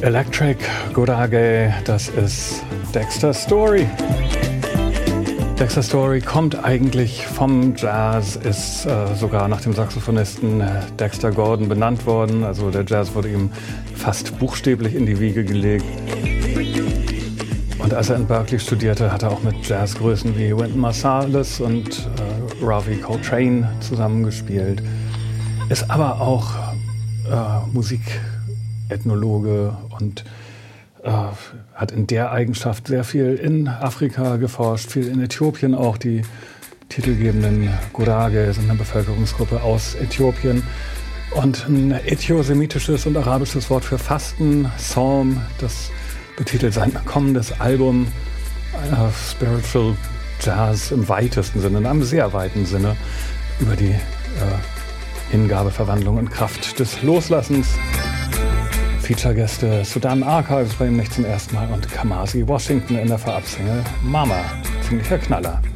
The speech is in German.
Electric Gurage, das ist Dexter Story. Dexter Story kommt eigentlich vom Jazz, ist sogar nach dem Saxophonisten Dexter Gordon benannt worden. Also der Jazz wurde ihm fast buchstäblich in die Wiege gelegt. Und als er in Berkeley studierte, hat er auch mit Jazzgrößen wie Wynton Marsalis und Ravi Coltrane zusammengespielt. Ist aber auch Musikethnologe und hat in der Eigenschaft sehr viel in Afrika geforscht, viel in Äthiopien auch. Die titelgebenden Gurage sind eine Bevölkerungsgruppe aus Äthiopien. Und ein äthiosemitisches und arabisches Wort für Fasten, Psalm, das betitelt sein kommendes Album, Spiritual Jazz im weitesten Sinne, in einem sehr weiten Sinne, über die Hingabe, Verwandlung und Kraft des Loslassens. Feature-Gäste Sudan Archives bei ihm nicht zum ersten Mal und Kamasi Washington in der Vorabsingle Mama. Ziemlicher Knaller.